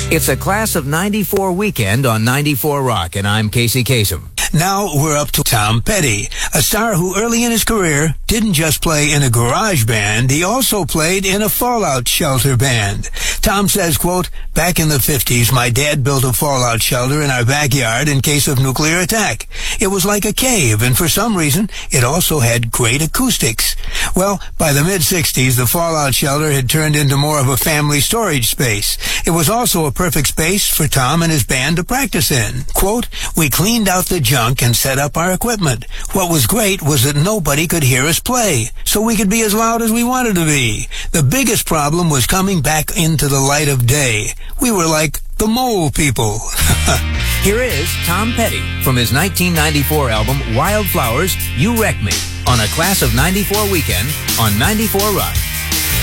It's a Class of 94 weekend on 94 Rock, and I'm Casey Kasem. Now we're up to Tom Petty, a star who early in his career didn't just play in a garage band, he also played in a fallout shelter band. Tom says, quote, "Back in the 50s, my dad built a fallout shelter in our backyard in case of nuclear attack. It was like a cave, and for some reason, it also had great acoustics. Well, by the mid-60s, the fallout shelter had turned into more of a family storage space. It was also a perfect space for Tom and his band to practice in. Quote, "We cleaned out the junk and set up our equipment. What was great was that nobody could hear us play, so we could be as loud as we wanted to be. The biggest problem was coming back into the light of day. We were like the mole people." Here is Tom Petty from his 1994 album Wildflowers, You Wreck Me, on a Class of 94 weekend on 94 Rock.